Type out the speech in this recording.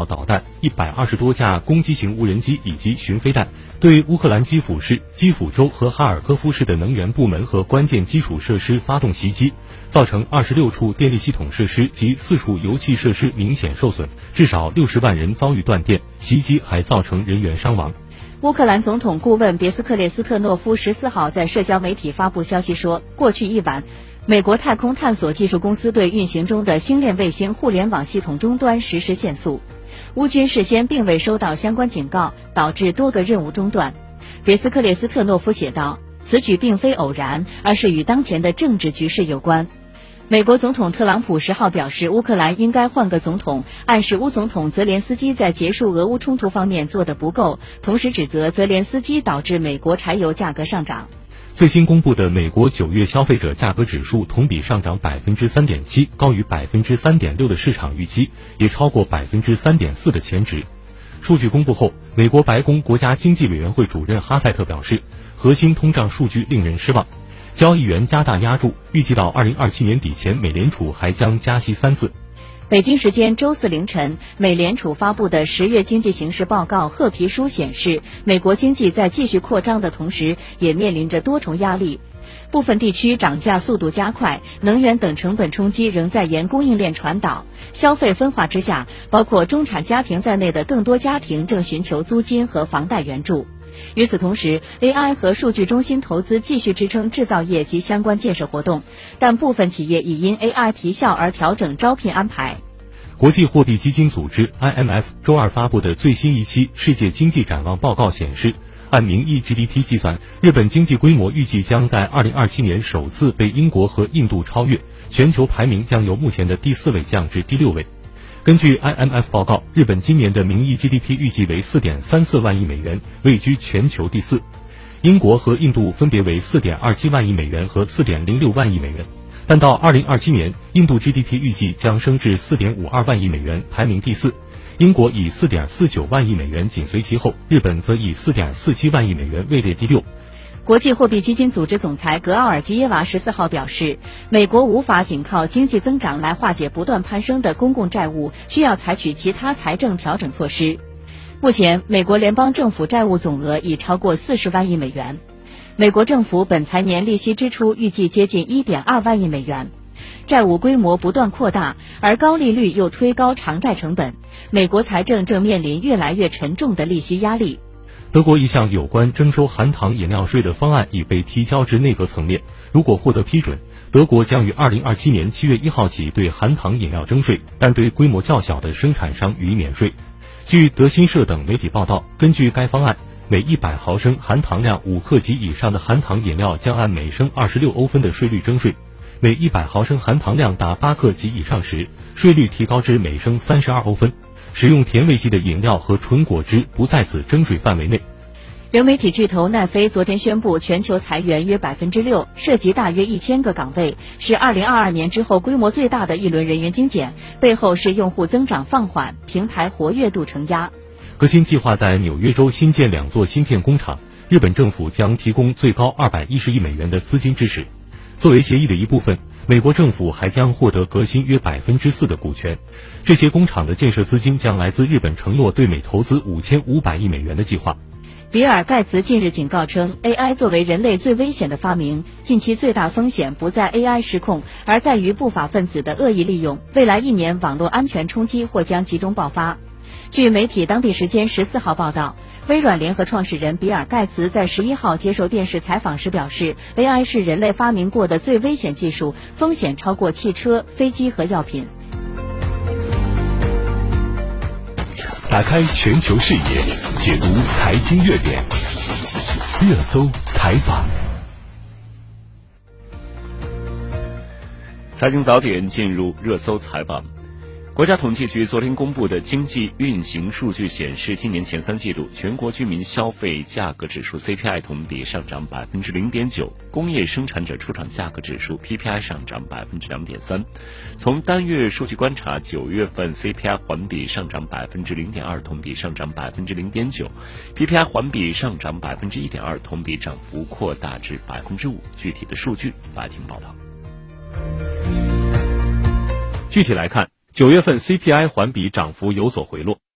导弹、120多架攻击型无人机以及巡飞弹，对乌克兰基辅市、基辅州和哈尔科夫市的能源部门和关键基础设施发动袭击，造成26处电力系统设施及4处油气设施明显受损，至少60万人遭遇断电，袭击还造成人员伤亡。 乌克兰总统顾问别斯克列斯特诺夫14号在社交媒体发布消息说，过去一晚，美国太空探索技术公司对运行中的星链卫星互联网系统终端实施限速。乌军事先并未收到相关警告，导致多个任务中断。别斯克列斯特诺夫写道，此举并非偶然，而是与当前的政治局势有关。美国总统特朗普10号表示，乌克兰应该换个总统，暗示乌总统泽连斯基在结束俄乌冲突方面做得不够，同时指责泽连斯基导致美国柴油价格上涨。 最新公布的美国9月消费者价格指数同比上涨 3.7%， 高于 3.6% 的市场预期，也超过 3.4% 的前值。数据公布后，美国白宫国家经济委员会主任哈塞特表示，核心通胀数据令人失望，交易员加大押注，预计到2027年底前，美联储还将加息3次。 北京时间周四凌晨，美联储发布的10月经济形势报告褐皮书显示，美国经济在继续扩张的同时，也面临着多重压力。部分地区涨价速度加快，能源等成本冲击仍在沿供应链传导。消费分化之下，包括中产家庭在内的更多家庭正寻求租金和房贷援助。与此同时 ，AI 和数据中心投资继续支撑制造业及相关建设活动，但部分企业已因 AI 提效而调整招聘安排。 国际货币基金组织 IMF 周二发布的最新一期世界经济展望报告显示，按名义 GDP 计算，日本经济规模预计将在2027年首次被英国和印度超越，全球排名将由目前的第4位降至第6位。根据 IMF 报告，日本今年的名义 GDP 预计为 4.34 万亿美元，位居全球第4。英国和印度分别为 4.27 万亿美元和 4.06 万亿美元。但到2027年，印度 GDP 预计将升至 4.52 万亿美元，排名第4。英国以 4.49 万亿美元紧随其后，日本则以 4.47 万亿美元位列第6。 国际货币基金组织总裁格奥尔基耶娃14号表示，美国无法仅靠经济增长来化解不断攀升的公共债务，需要采取其他财政调整措施。目前，美国联邦政府债务总额已超过40万亿美元。美国政府本财年利息支出预计接近 1.2 万亿美元。债务规模不断扩大，而高利率又推高偿债成本，美国财政正面临越来越沉重的利息压力。 德国一项有关征收含糖饮料税的方案已被提交至内阁层面，如果获得批准，德国将于2027年7月1号起对含糖饮料征税，但对规模较小的生产商予以免税。据德新社等媒体报道，根据该方案，每100毫升含糖量5克及以上的含糖饮料将按每升26欧分的税率征税，每100毫升含糖量达8克及以上时，税率提高至每升32欧分。使用甜味剂的饮料和纯果汁不在此征税范围内。 流媒体巨头奈飞昨天宣布全球裁员约 6%， 涉及大约1000个岗位，是2022年之后规模最大的一轮人员精简，背后是用户增长放缓，平台活跃度承压。 革新计划在纽约州新建2座芯片工厂，日本政府将提供最高210亿美元的资金支持。作为协议的一部分，美国政府还将获得革新约 4% 的股权。这些工厂的建设资金将来自日本承诺对美投资5500亿美元的计划。 比尔·盖茨近日警告称 ，AI 作为人类最危险的发明，近期最大风险不在 AI 失控，而在于不法分子的恶意利用。未来1年，网络安全冲击或将集中爆发。据媒体当地时间14号报道，微软联合创始人比尔·盖茨在11号接受电视采访时表示 ，AI 是人类发明过的最危险技术，风险超过汽车、飞机和药品。 打开全球视野，解读财经热点，热搜采访。 财经早点进入热搜采访。国家统计局昨天公布的经济运行数据显示，今年前3季度全国居民消费价格指数 CPI 同比上涨 0.9%， 工业生产者出厂价格指数 PPI 上涨 2.3%。从单月数据观察，9月份 CPI 环比上涨 0.2%， 同比上涨 0.9%， PPI 环比上涨 1.2%， 同比涨幅扩大至 5%。 具体的数据来听报道。 具体来看，9月份 CPI 环比涨幅有所回落，